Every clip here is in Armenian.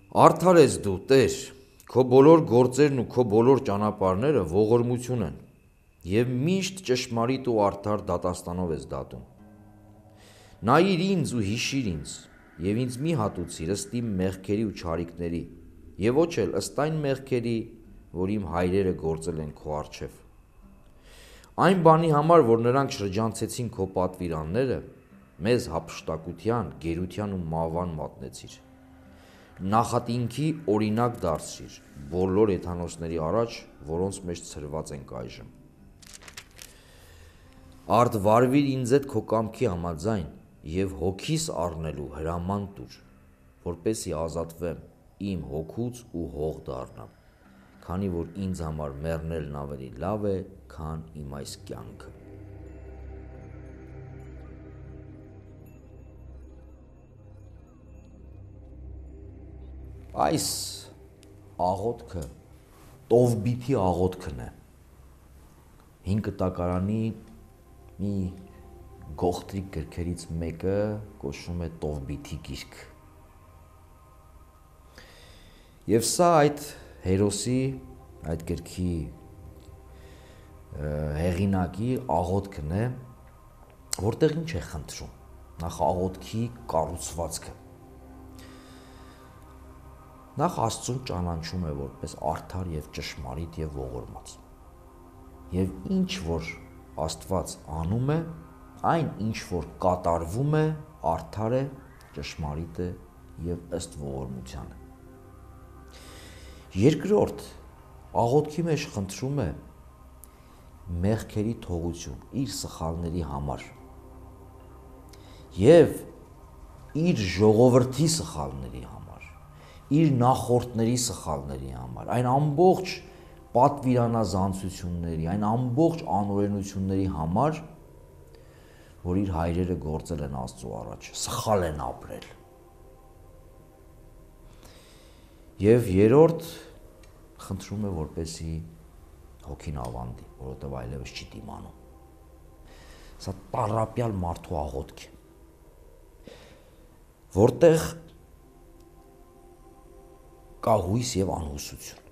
Արդար ես դու, Տեր, քո բոլոր գործերն ու քո բոլոր ճանապարհները ողորմություն են, և միշտ ճշմարիտ ու արդար դատաստանով ես դատում։ Նայիր ինձ ու հիշիր ինձ, և ինձ մի հատուցիր ըստ իմ մեղքերի ու չարիքների, և ոչ էլ ըստ այն մեղքերի, որ իմ հայրերը գործել են քո առջև։ Այն բանի համար, որ նրանք շրջանցեցին քո պատվիրանները, մեզ հափշտակության, գերության ու մահվան մատնեցիր։ Նախատինքի օրինակ դարձրիր բոլոր էթանոսների առաջ, որոնց մեջ ցրված ենք այժմ։ Արդ վարվիր ինձ հետ քո կամքի համաձայն և հոգիս առնելու հրաման տուր, որպեսզի ազատվեմ իմ հոգուց ու հող դառնամ, քանի որ ինձ համար մեռնելն ավելի լավ է, քան իմ այս կյանքը։ Այս աղոթքը Տովբիթի աղոթքն է։ Հին կտակարանի մի գողտրիկ գրքերից մեկը կոչվում է Տովբիթի գիրք։ Եվ սա այդ հերոսի, այդ գրքի հեղինակի աղոթքն է, որտեղ ինչ է խնդրում։ Նախ աղոթքի կառուցվածքը։ Նախ Աստծուն ճանաչում է որպես արդար և ճշմարիտ և ողորմած։ Եվ ինչ որ Աստված անում է, այն ինչ որ կատարվում է, արդար է, ճշմարիտ է և ըստ ողորմությանը։ Երկրորդ, աղոթքի մեջ խնդրում է մեղքերի թողություն իր սխալների համար և իր ժողովրդի սխալների համար, իր նախորդների սխալների համար, այն ամբողջ պատվիրանազանցությունների, այն ամբողջ անօրենությունների համար, որ իր հայրերը գործել են Աստծո առաջ, սխալ են ապրել։ Եվ երրորդ, խնդրում է, որպեսզի հոգին ավանդի, որովհետև այլևս չի դիմանում։ Սա տառապյալ մարդու աղոթք է, որտեղ կա հույս և անհուսություն։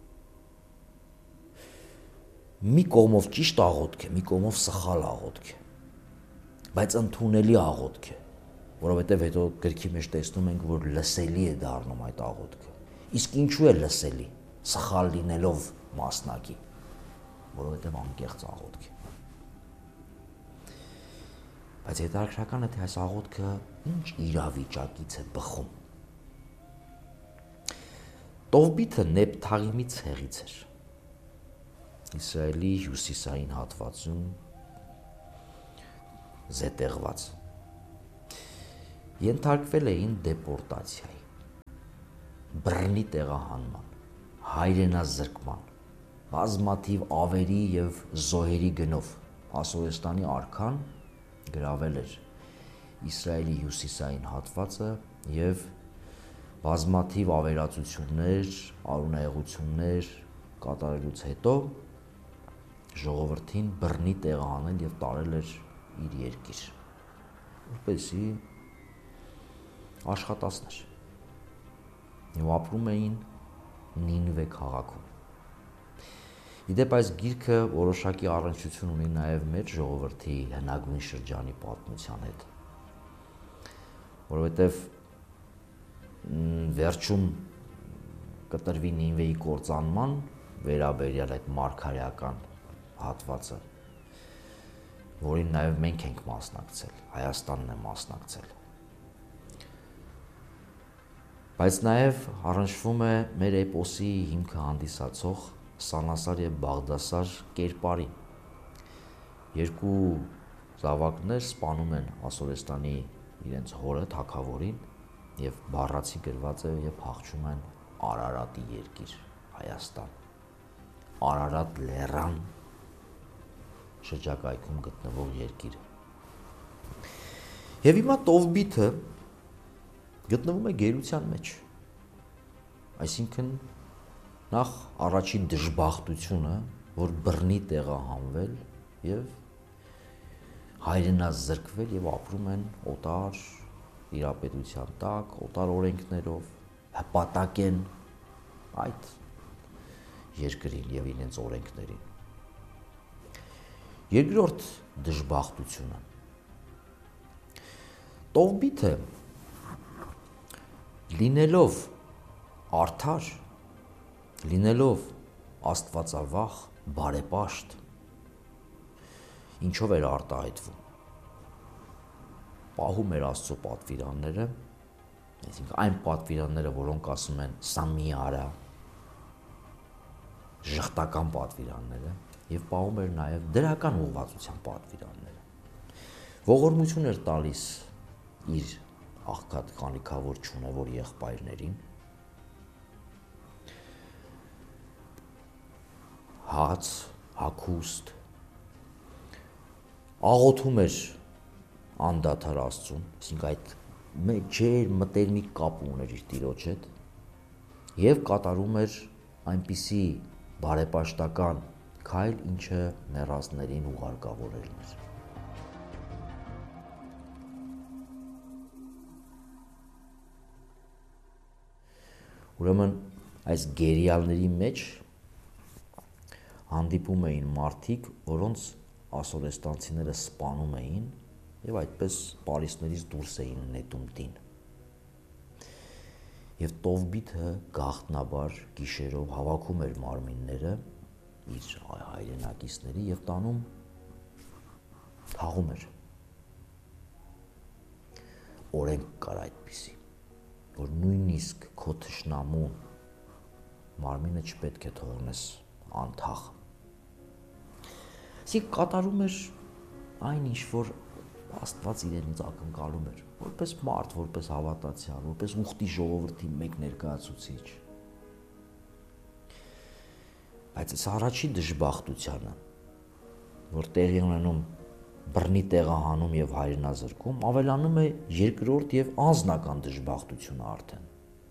Մի կողմով ճիշտ աղոթք է, մի կողմով սխալ աղոթք է, բայց ընդունելի աղոթք է, որովհետև հետո գրքի մեջ տեսնում ենք, որ լսելի է դառնում այդ աղոթքը։ Իսկ ինչու է լսելի, սխալ լինելով մասնակի, որովհետև անկեղծ աղոթք է։ Բայց հետաքրքրական է, թե այս աղոթքը ինչ իրավիճակից է բխում։ Տովբիթը Նեփթաղիմի ցեղից էր, Իսրայելի հյուսիսային հատվածում զետեղված։ Ենթարկվել էին դեպորտացիայի, բռնի տեղահանման, հայրենազրկման, բազմաթիվ ավերի և զոհերի գնով Ասորեստանի արքան գրավել էր Իսրայելի հյուսիսային հատվածը և բազմաթիվ ավերածություններ, արունահեղություններ կատարելուց հետո ժողովրդին բռնի տեղահանել և տարել էր իր երկիր, որպեսզի աշխատացներ, և ապրում էին Նինվե քաղաքում։ Ի դեպ, այս գիրքը որոշակի առնչություն ունի նաև մեր ժողովրդի հնագույն շրջանի պատմության հետ, որովհետև վերջում կտրվի Նինվեի կործանման վերաբերյալ այդ մարգարեական հատվածը, որին նաև մենք ենք մասնակցել, Հայաստանն է մասնակցել։ Բայց նաև առնչվում է մեր էպոսի հիմքը հանդիսացող Սանասար և Բաղդասար կերպարին։ Երկու զավակներ սպանում են Ասորեստանի իրենց հորը, թագավորին, և բառացի գրված է և փախչում են Արարատի երկիր, Հայաստան, Արարատ լեռան շրջակայքում գտնվող երկիրը։ Եվ հիմա Տովբիթը գտնվում է գերության մեջ, այսինքն նախ առաջին դժբախտությունը, որ բռնի տեղահանվել և հայրենազրկվել և ապրում են օտար իրապետության տակ, օտար օրենքներով, հպատակ են այդ երկրին եւ իրենց օրենքներին։ Երկրորդ դժբախտությունը Տովբիթը լինելով արդար, լինելով աստվածավախ, բարեպաշտ, ինչով էր արտահայտվում։ Պահում էր Աստծո պատվիրանները, այսինքն այն պատվիրանները, որոնք ասում են սա մի արա, ժխտական պատվիրանները, եւ պահում էր նաեւ դրական ուղղվածության պատվիրանները։ Ողորմություն էր տալիս իր աղքատ խանիքավոր չունևոր եղբայրներին, հաց, հագուստ, աղոթում էր անդադար Աստծուն, այսինքն այդ ջեր մտերմիկ կապ ուներ իր Տիրոջ հետ եւ կատարում էր այնպիսի բարեպաշտական քայլ, ինչը մեռածներին ուղարկավորելն էր։ Ուրեմն այս գերիալների մեջ հանդիպում էին մարդիկ, որոնց ասորեստանցիները սպանում էին եւ այդպես Պարիսներից դուրս էին նետում տին։ Եվ Տովբիթը գաղտնաբար գիշերով հավաքում էր մարմինները իր հայրենակիցների եւ տանում թաղում էր։ Օրենք կար այդպիսի, որ նույնիսկ քո թշնամուն մարմինը չպետք է թողնես անթաղ։ Իսկ կատարում էր այն ինչ որ Աստված իրենից ակնկալում էր, որպես մարդ, որպես հավատացյալ, որպես ուխտի ժողովրդի մեկ ներկայացուցիչ։ Բայց այս առաջին դժբախտությանը, որ տեղի ունենում բռնի տեղահանում եւ հայրենազրկում, ավելանում է երկրորդ եւ անձնական դժբախտությունը արդեն։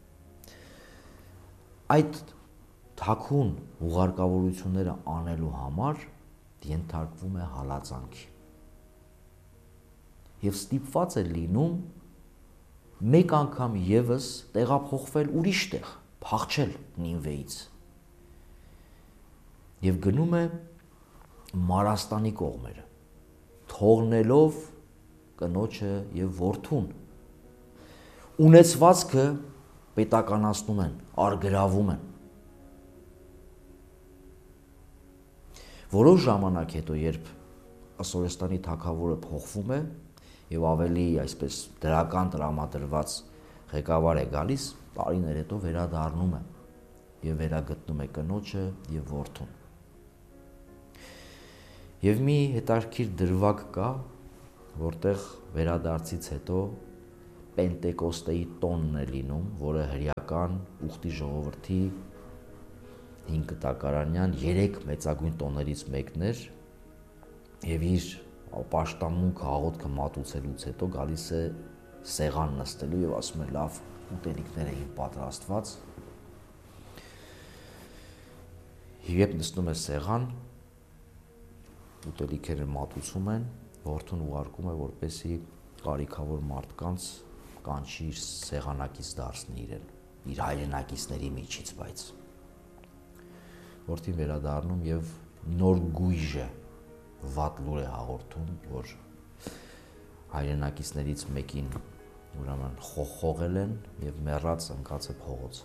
Այդ թաքուն ուղարկավորությունները անելու համար ենթարկվում է հալածանքի։ Եվ ստիպված է լինում մեկ անգամ եւս տեղափոխվել ուրիշ տեղ, փախչել Նինվեից։ Եվ գնում է Մարաստանի կողմերը, թողնելով կնոջը եւ որդուն։ Ունեցվածքը պետականացնում են, արգրավում են։ Որոշ ժամանակ հետո, երբ Ասորեստանի թագավորը փոխվում է եւ ավելի այսպես դրական տրամադրված ղեկավար է գալիս, տարիներ հետո վերադառնում է եւ վերագտնում է կնոջը եւ որդուն։ Եվ մի հետաքրքիր դրվագ կա, որտեղ վերադարձից հետո Պենտեկոստեի տոնն է լինում, որը հրեական ուխտի ժողովրդի 5 տակարանյան 3 մեծագույն տոներից մեկն էր եւ իր պաշտամունքը աղոթքը մատուցելուց հետո գալիս է սեղան նստելու եւ ասում է լավ ուտելիքներ էին պատրաստված։ Երբ նստում է սեղան, ուտելիքները մատուցում են, որդուն ուղարկում է, որպեսի կարիքավոր մարդկանց կանչի իր սեղանակից դարձնի իրեն, իր հայրենակիցների միջից, բայց որդին վերադառնում եւ նոր գույժ է վատ լուր է հաղորդում, որ հայրենակիցներից մեկին ուրեմն խողել են եւ մեռած ընկած է փողոց։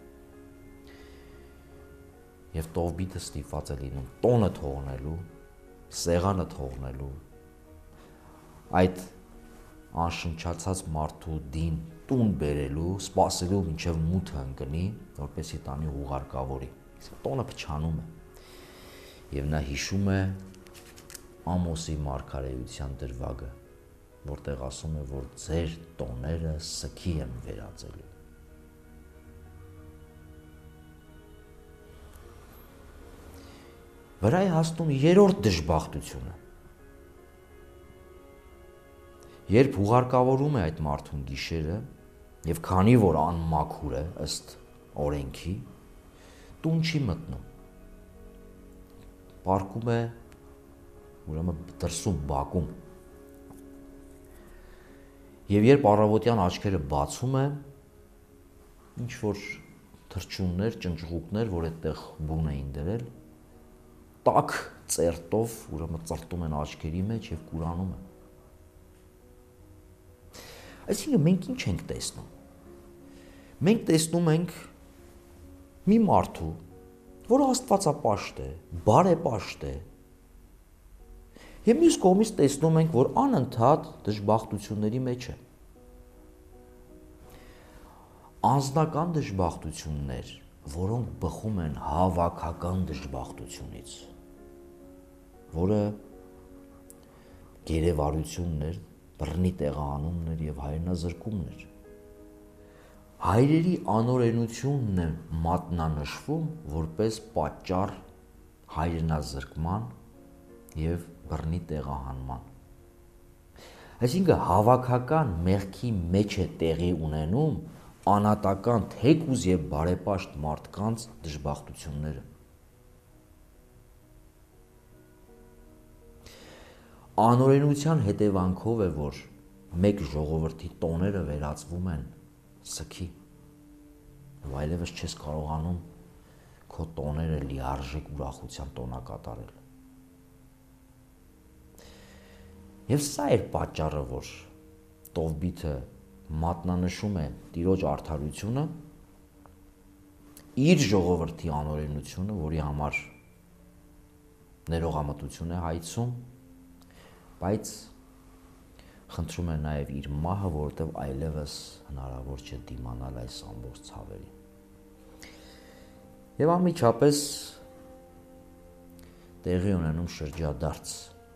Եվ Տովբիթը ստիպված է լինում տոնը թողնելու, սեղանը թողնելու, այդ անշնչացած մարդու դին տուն բերելու, սպասելու մինչև մութը ընկնի, որպեսզի տանի ուղարկավորի։ Իսկ տոնը փչանում է։ Եվ նա հիշում է Ամոսի մարգարեության դրվագը, որտեղ ասում է, որ ձեր տոները սքի են վերածելու։ Վրա է հասնում երրորդ դժբախտությունը։ Երբ ուղարկավորում է այդ մարդուն գիշերը, եւ քանի որ անմաքուր է ըստ օրենքի, տուն չի մտնում։ Պարկում է ուրեմն դրսում բակում։ Եվ երբ առավոտյան աչքերը բացում է, ինչ որ թրջուններ, ճնճղուկներ, որ այդտեղ բուն էին դրել, տաք ծերտով, ուրեմն ծրտում են աչքերի մեջ եւ կուրանում են։ Այսինքն մենք ինչ ենք տեսնում։ Մենք տեսնում ենք մի մարդու, որը աստվածապաշտ է, բարեպաշտ է։ Եվ մյուս կողմից տեսնում ենք, որ անընդհատ դժբախտությունների մեջ է։ Անձնական դժբախտություններ, որոնք բխում են հավաքական դժբախտությունից, որը գերեվարություններ, բռնի տեղահանումներ եւ հայրենազրկումներ։ Հայրերի անօրենությունն է մատնանշվում որպես պատճառ հայրենազրկման եւ բռնի տեղահանման։ Այսինքն հավաքական մեղքի մեջ է տեղի ունենում անատական թեկուզ եւ բարեպաշտ մարդկանց դժբախտությունները։ Անօրենության հետևանքով է, որ մեկ ժողովրդի տոները վերածվում են սքի, ու այլևս չես կարողանում քո տոները լիարժեք ուրախության տոնակատարել։ Եվ սա էր պատճառը, որ Տովբիթը մատնանշում է Տիրոջ արդարությունը, իր ժողովրդի անօրենությունը, որի համար ներողամտություն է հայցում, բայց խնդրում է նաև իր մահը, որովհետև այլևս հնարավոր չէ դիմանալ այս ամբողջ ցավերին։ Եվ անմիջապես տեղի ունենում շրջադարձ։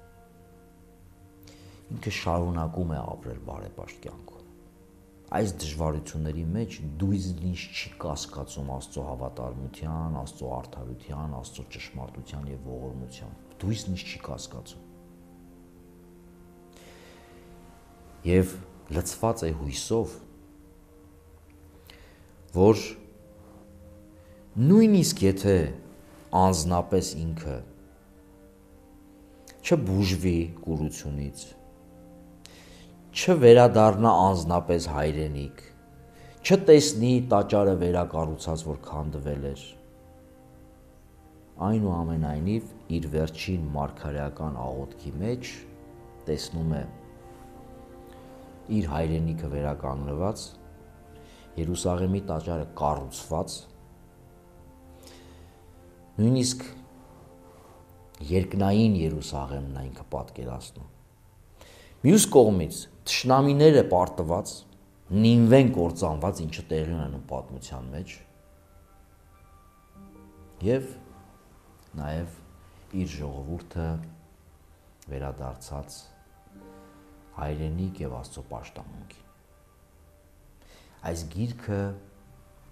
Ինքը շարունակում է ապրել բարեպաշտ կյանքում։ Այս դժվարությունների մեջ դույզնից չի կասկածում Աստծո հավատարմության, Աստծո արդարության, Աստծո ճշմարտության եւ ողորմության։ Դույզնից չի կասկածում։ Եվ լցված է հույսով, որ նույնիսկ եթե անձնապես ինքը չբուժվի կուրությունից, չվերադառնա անձնապես հայրենիք, չտեսնի տաճարը վերակառուցած, որ քանդվել էր, այնուամենայնիվ իր վերջին մարգարեական աղոթքի մեջ տեսնում է իր հայրենիքը վերականգնված, Երուսաղեմի տաճարը կառուցված, նույնիսկ երկնային Երուսաղեմն է ինքը պատկերացնում։ Մյուս կողմից թշնամիները պարտված, նինվեն կործանված, ինչը տեղի ունենում պատմության մեջ, եւ նաեւ իր ժողովուրդը վերադարձած հայրենիք եւ Աստծո պաշտամունքին։ Այս գիրքը